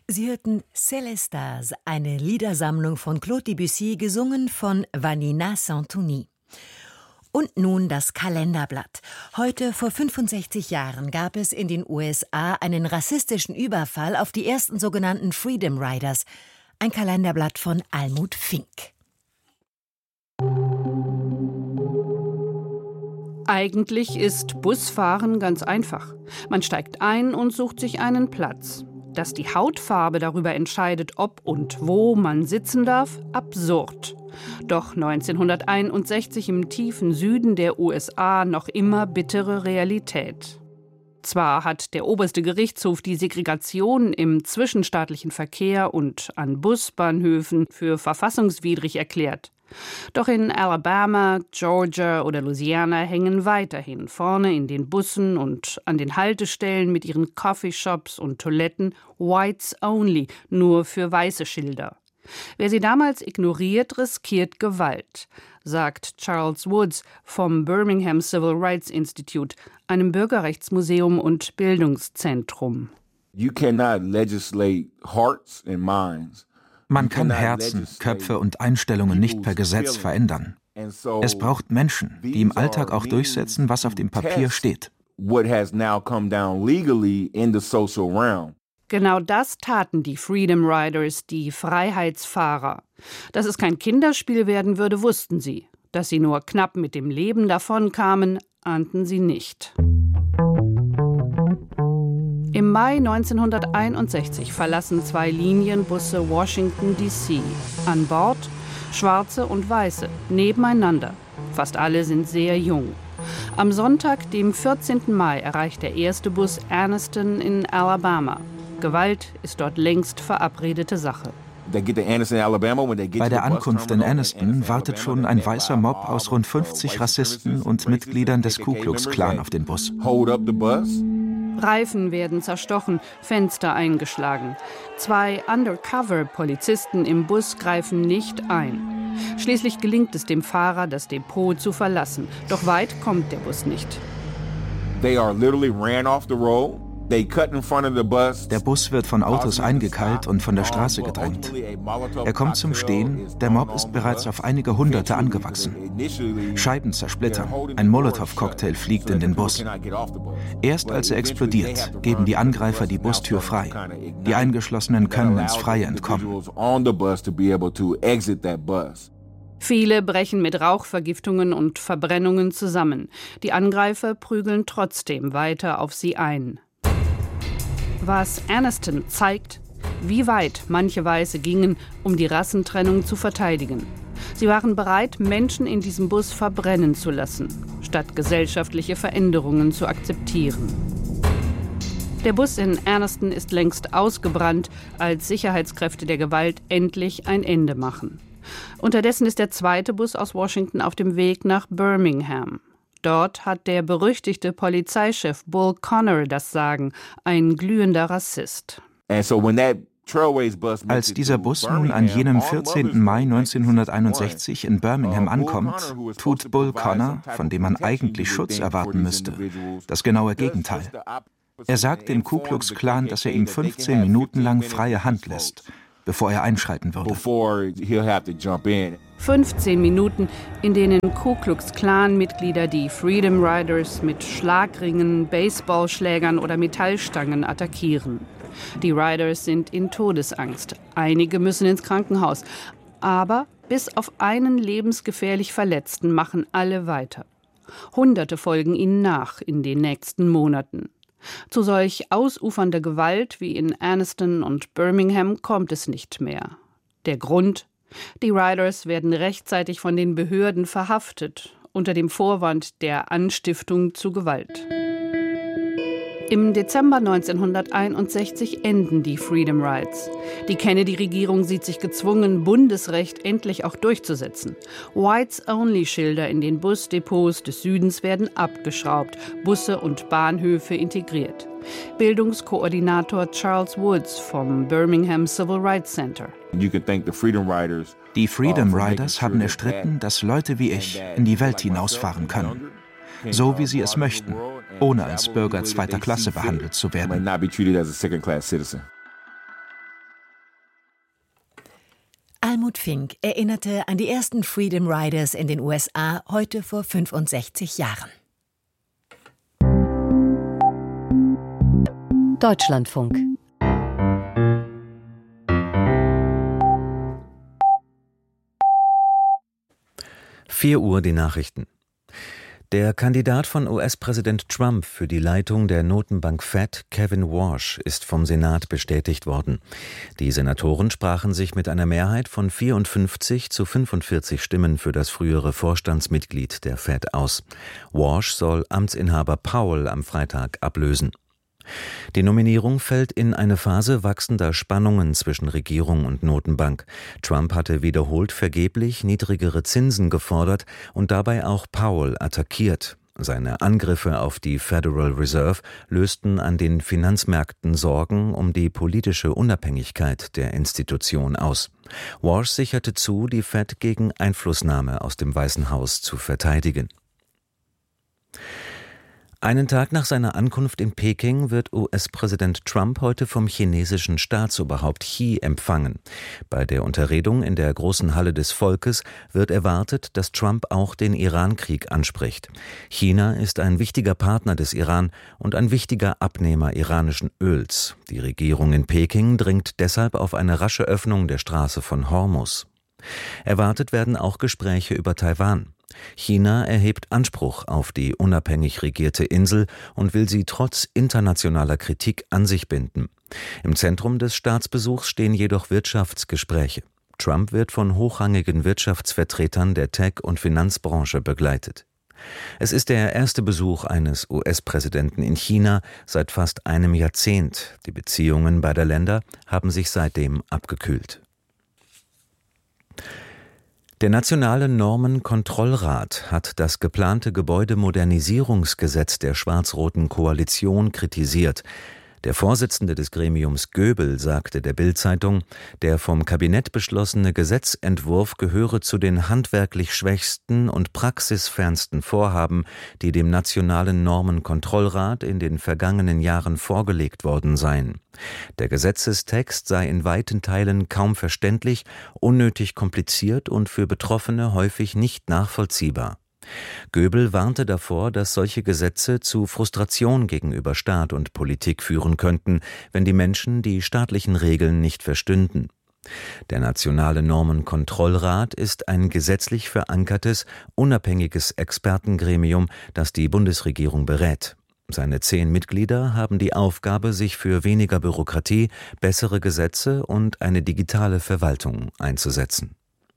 Sie hörten Célestas, eine Liedersammlung von Claude Debussy, gesungen von Vanina Santoni. Und nun das Kalenderblatt. Heute vor 65 Jahren gab es in den USA einen rassistischen Überfall auf die ersten sogenannten Freedom Riders. Ein Kalenderblatt von Almut Fink. Eigentlich ist Busfahren ganz einfach. Man steigt ein und sucht sich einen Platz. Dass die Hautfarbe darüber entscheidet, ob und wo man sitzen darf, absurd. Doch 1961 im tiefen Süden der USA noch immer bittere Realität. Zwar hat der oberste Gerichtshof die Segregation im zwischenstaatlichen Verkehr und an Busbahnhöfen für verfassungswidrig erklärt. Doch in Alabama, Georgia oder Louisiana hängen weiterhin vorne in den Bussen und an den Haltestellen mit ihren Coffeeshops und Toiletten Whites Only, nur für weiße Schilder. Wer sie damals ignoriert, riskiert Gewalt, sagt Charles Woods vom Birmingham Civil Rights Institute, einem Bürgerrechtsmuseum und Bildungszentrum. You cannot legislate hearts and minds. Man kann Herzen, Köpfe und Einstellungen nicht per Gesetz verändern. Es braucht Menschen, die im Alltag auch durchsetzen, was auf dem Papier steht. Genau das taten die Freedom Riders, die Freiheitsfahrer. Dass es kein Kinderspiel werden würde, wussten sie. Dass sie nur knapp mit dem Leben davonkamen, ahnten sie nicht. Im Mai 1961 verlassen 2 Linienbusse Washington, D.C. An Bord Schwarze und Weiße, nebeneinander. Fast alle sind sehr jung. Am Sonntag, dem 14. Mai, erreicht der erste Bus Anniston in Alabama. Gewalt ist dort längst verabredete Sache. Bei der Ankunft in Anniston wartet schon ein weißer Mob aus rund 50 Rassisten und Mitgliedern des Ku Klux Klan auf den Bus. Reifen werden zerstochen, Fenster eingeschlagen. 2 Undercover-Polizisten im Bus greifen nicht ein. Schließlich gelingt es dem Fahrer, das Depot zu verlassen. Doch weit kommt der Bus nicht. Der Bus wird von Autos eingekeilt und von der Straße gedrängt. Er kommt zum Stehen, der Mob ist bereits auf einige Hunderte angewachsen. Scheiben zersplittern, ein Molotow-Cocktail fliegt in den Bus. Erst als er explodiert, geben die Angreifer die Bustür frei. Die Eingeschlossenen können ins Freie entkommen. Viele brechen mit Rauchvergiftungen und Verbrennungen zusammen. Die Angreifer prügeln trotzdem weiter auf sie ein. Was Anniston zeigt, wie weit manche Weiße gingen, um die Rassentrennung zu verteidigen. Sie waren bereit, Menschen in diesem Bus verbrennen zu lassen, statt gesellschaftliche Veränderungen zu akzeptieren. Der Bus in Anniston ist längst ausgebrannt, als Sicherheitskräfte der Gewalt endlich ein Ende machen. Unterdessen ist der zweite Bus aus Washington auf dem Weg nach Birmingham. Dort hat der berüchtigte Polizeichef Bull Connor das Sagen, ein glühender Rassist. Als dieser Bus nun an jenem 14. Mai 1961 in Birmingham ankommt, tut Bull Connor, von dem man eigentlich Schutz erwarten müsste, das genaue Gegenteil. Er sagt dem Ku Klux Klan, dass er ihm 15 Minuten lang freie Hand lässt, bevor er einschreiten würde. 15 Minuten, in denen Ku Klux Klan-Mitglieder die Freedom Riders mit Schlagringen, Baseballschlägern oder Metallstangen attackieren. Die Riders sind in Todesangst. Einige müssen ins Krankenhaus. Aber bis auf einen lebensgefährlich Verletzten machen alle weiter. Hunderte folgen ihnen nach in den nächsten Monaten. Zu solch ausufernder Gewalt wie in Anniston und Birmingham kommt es nicht mehr. Der Grund? Die Riders werden rechtzeitig von den Behörden verhaftet, unter dem Vorwand der Anstiftung zu Gewalt. Im Dezember 1961 enden die Freedom Rides. Die Kennedy-Regierung sieht sich gezwungen, Bundesrecht endlich auch durchzusetzen. Whites-Only-Schilder in den Busdepots des Südens werden abgeschraubt, Busse und Bahnhöfe integriert. Bildungskoordinator Charles Woods vom Birmingham Civil Rights Center. Die Freedom Riders haben erstritten, dass Leute wie ich in die Welt hinausfahren können. So wie sie es möchten, ohne als Bürger zweiter Klasse behandelt zu werden. Helmut Fink erinnerte an die ersten Freedom Riders in den USA heute vor 65 Jahren. Deutschlandfunk. Uhr die Nachrichten. Der Kandidat von US-Präsident Trump für die Leitung der Notenbank Fed, Kevin Warsh, ist vom Senat bestätigt worden. Die Senatoren sprachen sich mit einer Mehrheit von 54 zu 45 Stimmen für das frühere Vorstandsmitglied der Fed aus. Warsh soll Amtsinhaber Powell am Freitag ablösen. Die Nominierung fällt in eine Phase wachsender Spannungen zwischen Regierung und Notenbank. Trump hatte wiederholt vergeblich niedrigere Zinsen gefordert und dabei auch Powell attackiert. Seine Angriffe auf die Federal Reserve lösten an den Finanzmärkten Sorgen um die politische Unabhängigkeit der Institution aus. Warsh sicherte zu, die Fed gegen Einflussnahme aus dem Weißen Haus zu verteidigen. Einen Tag nach seiner Ankunft in Peking wird US-Präsident Trump heute vom chinesischen Staatsoberhaupt Xi empfangen. Bei der Unterredung in der großen Halle des Volkes wird erwartet, dass Trump auch den Iran-Krieg anspricht. China ist ein wichtiger Partner des Iran und ein wichtiger Abnehmer iranischen Öls. Die Regierung in Peking dringt deshalb auf eine rasche Öffnung der Straße von Hormuz. Erwartet werden auch Gespräche über Taiwan. China erhebt Anspruch auf die unabhängig regierte Insel und will sie trotz internationaler Kritik an sich binden. Im Zentrum des Staatsbesuchs stehen jedoch Wirtschaftsgespräche. Trump wird von hochrangigen Wirtschaftsvertretern der Tech- und Finanzbranche begleitet. Es ist der erste Besuch eines US-Präsidenten in China seit fast einem Jahrzehnt. Die Beziehungen beider Länder haben sich seitdem abgekühlt. Der Nationale Normenkontrollrat hat das geplante Gebäudemodernisierungsgesetz der schwarz-roten Koalition kritisiert. Der Vorsitzende des Gremiums Göbel sagte der Bild-Zeitung, der vom Kabinett beschlossene Gesetzentwurf gehöre zu den handwerklich schwächsten und praxisfernsten Vorhaben, die dem Nationalen Normenkontrollrat in den vergangenen Jahren vorgelegt worden seien. Der Gesetzestext sei in weiten Teilen kaum verständlich, unnötig kompliziert und für Betroffene häufig nicht nachvollziehbar. Göbel warnte davor, dass solche Gesetze zu Frustration gegenüber Staat und Politik führen könnten, wenn die Menschen die staatlichen Regeln nicht verstünden. Der Nationale Normenkontrollrat ist ein gesetzlich verankertes, unabhängiges Expertengremium, das die Bundesregierung berät. Seine 10 Mitglieder haben die Aufgabe, sich für weniger Bürokratie, bessere Gesetze und eine digitale Verwaltung einzusetzen.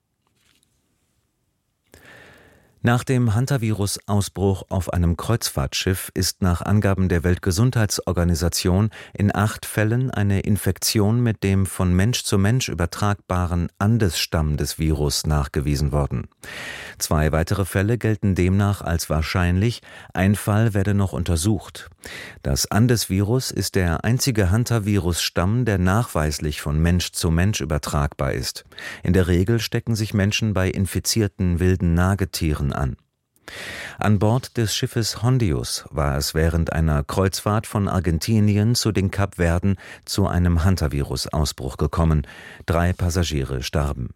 Nach dem Hantavirus-Ausbruch auf einem Kreuzfahrtschiff ist nach Angaben der Weltgesundheitsorganisation in 8 Fällen eine Infektion mit dem von Mensch zu Mensch übertragbaren Andes-Stamm des Virus nachgewiesen worden. 2 weitere Fälle gelten demnach als wahrscheinlich, ein Fall werde noch untersucht. Das Andes-Virus ist der einzige Hantavirus-Stamm, der nachweislich von Mensch zu Mensch übertragbar ist. In der Regel stecken sich Menschen bei infizierten wilden Nagetieren an. An Bord des Schiffes Hondius war es während einer Kreuzfahrt von Argentinien zu den Kapverden zu einem Hantavirus-Ausbruch gekommen. 3 Passagiere starben.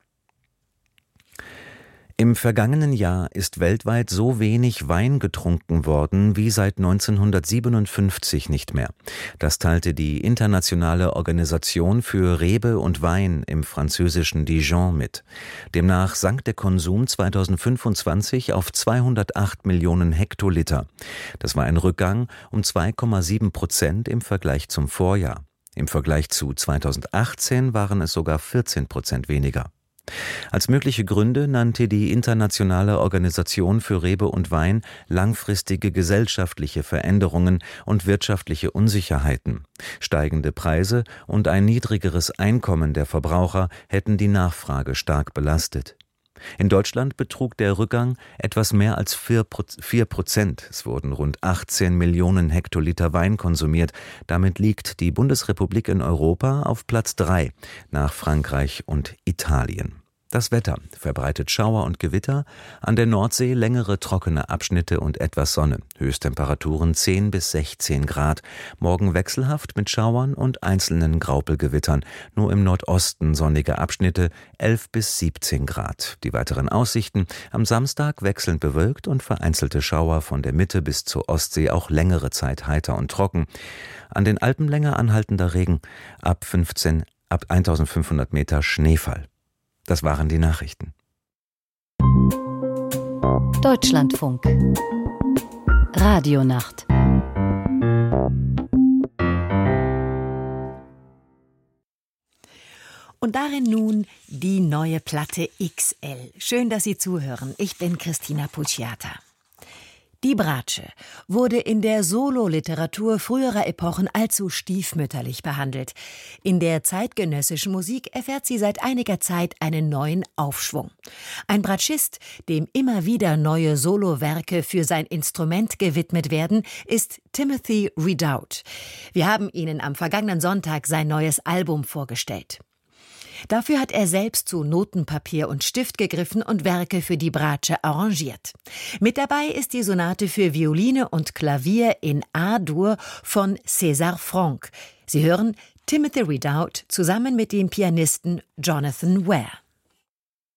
Im vergangenen Jahr ist weltweit so wenig Wein getrunken worden wie seit 1957 nicht mehr. Das teilte die Internationale Organisation für Rebe und Wein im französischen Dijon mit. Demnach sank der Konsum 2025 auf 208 Millionen Hektoliter. Das war ein Rückgang um 2,7% im Vergleich zum Vorjahr. Im Vergleich zu 2018 waren es sogar 14% weniger. Als mögliche Gründe nannte die Internationale Organisation für Rebe und Wein langfristige gesellschaftliche Veränderungen und wirtschaftliche Unsicherheiten. Steigende Preise und ein niedrigeres Einkommen der Verbraucher hätten die Nachfrage stark belastet. In Deutschland betrug der Rückgang etwas mehr als 4%. Es wurden rund 18 Millionen Hektoliter Wein konsumiert. Damit liegt die Bundesrepublik in Europa auf Platz 3 nach Frankreich und Italien. Das Wetter verbreitet Schauer und Gewitter, an der Nordsee längere trockene Abschnitte und etwas Sonne, Höchsttemperaturen 10 bis 16 Grad, morgen wechselhaft mit Schauern und einzelnen Graupelgewittern, nur im Nordosten sonnige Abschnitte 11 bis 17 Grad. Die weiteren Aussichten: am Samstag wechselnd bewölkt und vereinzelte Schauer, von der Mitte bis zur Ostsee auch längere Zeit heiter und trocken. An den Alpen länger anhaltender Regen, ab 1500 Meter Schneefall. Das waren die Nachrichten. Deutschlandfunk. Radionacht. Und darin nun die neue Platte XL. Schön, dass Sie zuhören. Ich bin Christina Pucciata. Die Bratsche wurde in der Sololiteratur früherer Epochen allzu stiefmütterlich behandelt. In der zeitgenössischen Musik erfährt sie seit einiger Zeit einen neuen Aufschwung. Ein Bratschist, dem immer wieder neue Solowerke für sein Instrument gewidmet werden, ist Timothy Redout. Wir haben Ihnen am vergangenen Sonntag sein neues Album vorgestellt. Dafür hat er selbst zu Notenpapier und Stift gegriffen und Werke für die Bratsche arrangiert. Mit dabei ist die Sonate für Violine und Klavier in A-Dur von César Franck. Sie hören Timothy Redout zusammen mit dem Pianisten Jonathan Ware.